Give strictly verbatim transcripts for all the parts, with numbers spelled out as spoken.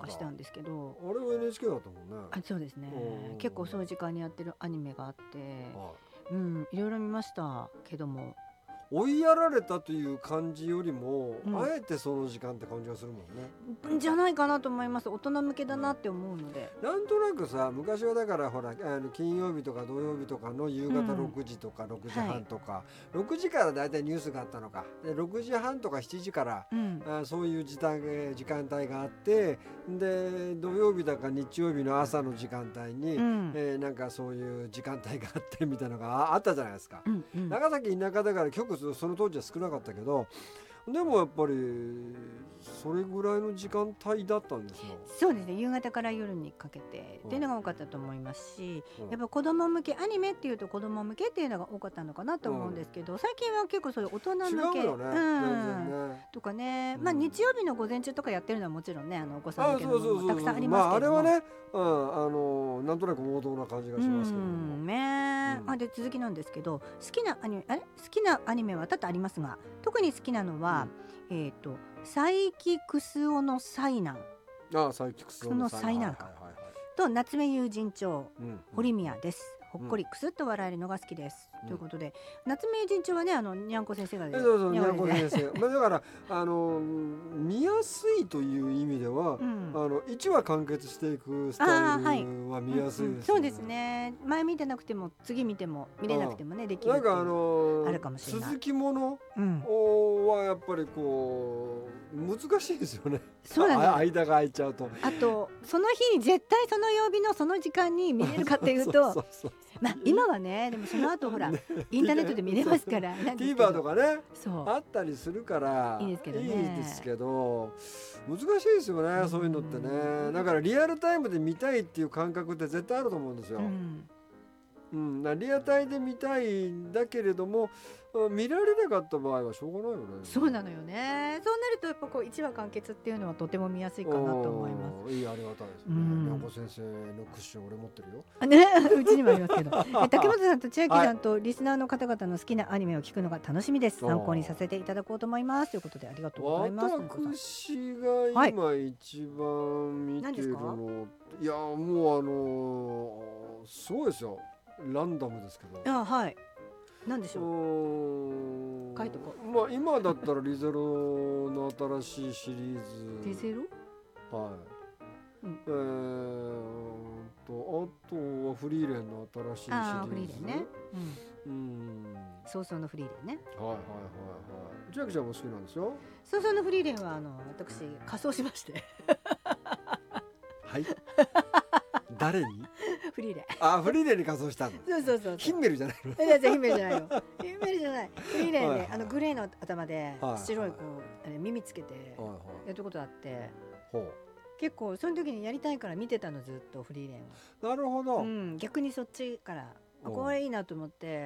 したんですけど、 あれは エヌエイチケー だったもんね。 あ、そうですね。結構遅い時間にやってるアニメがあって、 はうん、いろいろ見ましたけども、 追いやられたという感じよりも、 うんあえてその時間って感じがするもんね。 じゃないかなと思います。大人向けだなって思うので、 なんとなくさ、昔はだからほらあの金曜日とか土曜日とかの夕方うんろくじとかろくじはんとか、ろくじからだいたいニュースがあったのかで、ろくじはんとかしちじからうんあそういう時間えー時間帯があって、で土曜日だか日曜日の朝の時間帯に、 うんえーなんかそういう時間帯があってみたいなのがああったじゃないですか。 うんうん長崎田舎だから局数その当時は少なかったけど、でもやっぱりそれぐらいの時間帯だったんですよ。 そうですね、夕方から夜にかけてうんっていうのが多かったと思いますし、 うんやっぱ子供向けアニメっていうと子供向けっていうのが多かったのかなと思うんですけど、最近は結構そういう大人向け違うよね、 うん全然ね。 とかね、 うんまあ日曜日の午前中とかやってるのはもちろんね、あのお子さんあ向けのそうそうそうものもたくさんありまあますけども、 あれはね、うん、あのなんとなく王道な感じがしますけどうも、 んね、 うんあで続きなんですけど、好きなアニメあれ好きなアニメは多々ありますが、特に好きなのは、えっ、と佐伯クスオの災難ああサイキクスその災難かはいはいはいはいと夏目友人帳うん堀宮です。ほっこりクスッと笑えるのが好きです、 うんということで、夏目友人帳はね、あのにゃんこ先生がえそうそう、にゃんこ先先生。まあだからあの見やすいという意味では、 うんあのいちわ完結していくスタイあーはいルは見やすいですよね。 うんうんそうですね、前見てなくても次見ても見れなくてもねできるっていうなんかあのあるかもしれない続きものうん、 はやっぱりこう難しいですよね。 そうなんですあ間が空いちゃうと。 あとその日に絶対その曜日のその時間に見れるかっていうとそうそうそうまあ今はね、でもその後ほら、 ねインターネットで見れますからなんですけど TVer とかねそうあったりするからいいですけどねいいですけど難しいですよね、そういうのってね。だからリアルタイムで見たいっていう感覚って絶対あると思うんですよ。 うんうん、だからリアタイで見たいんだけれども見られなかった場合はしょうがないよね。 そうなのよね。そうなるとやっぱこういちわ完結っていうのはとても見やすいかなと思います。 す。いいありがたいですね。 うんにゃんこ先生のクッション俺持ってるよ。 あね、うちにもありますけどえ竹本さんと千秋さんとリスナーの方々の好きなアニメを聞くのが楽しみです。参考にさせていただこうと思いますということで、ありがとうございます。 私が今一番見てるの、い、やもうあのーすごいですよ。ランダムですけど。 あ、はい。なんでしょう。 うーん書いとこう。 まあ今だったらリゼロの新しいシリーズ。 リゼロ？ はい。 うんえーとあとはフリーレンの新しいシリーズ。 ああ、フリーレンね。 うん。 うん。早々のフリーレンね。 はいはいはいはい。千秋ちゃんも好きなんですよ。 早々のフリーレンはあの私仮装しまして。 はい。誰に？ フリーレン。 あ、フリーレンに仮装したんだ。 そうそうそう。 ヒンメルじゃないの？ いやいやヒンメルじゃないよ。ヒンメルじゃない。フリーレンで、 はいはいあのグレーの頭ではい白いこう、あれ耳つけてはいはい。 やったことあって、 ほ結構その時にやりたいから見てたのずっとフリーレンう。なるほど。 を。うん、逆にそっちからあうんこれいいなと思って、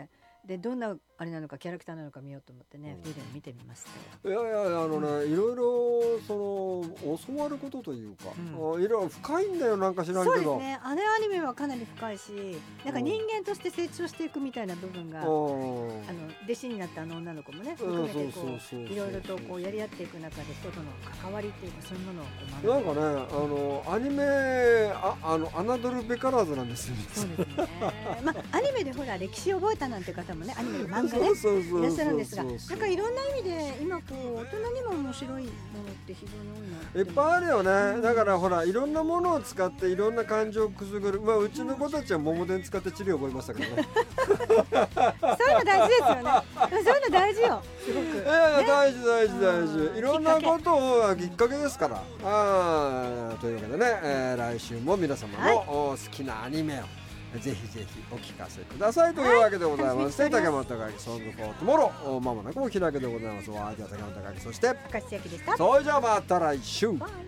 でどんなあれなのかキャラクターなのか見ようと思ってね、 うんフリーレン見てみました。 いやいやあのね、いろいろその教わることというか、 うんあいろいろ深いんだよなんか知らんそうけど。 ですね。あのアニメはかなり深いし、なんか人間として成長していくみたいな部分が、あのうん。 弟子になったあの女の子もねうん含めてこそうそうそうそうういろいろとこうやり合っていく中で人との関わりっていうかそういうものをこう学んでなんかね、あのアニメああの侮るべからずなんですよ。 そうですね。まあアニメでほら歴史を覚えたなんて方もね、アニメの漫画ねそうそうそうそういらっしゃるんですが、 そうそうなんかいろんな意味で今こう大人にも面白いものって非常に多いなっていっぱいあるよね。だからほらいろんなものを使っていろんな感情をくすぐる。まあうちの子たちは桃電使って治療を覚えましたけどね。 そういうの大事ですよね。そういうの大事よ。すごく。 いやいや大事大事大う事。 んいろんなことをきっかけですから。あーというわけでね、えー来週も皆様のお好きなアニメをぜひぜひお聞かせくださいというわけでございます。 はい竹本孝之ソングフォートモローまもなくお開きでございます。お相手は竹本孝之、そして明石千秋でした。 それじゃあまた来週。 バイ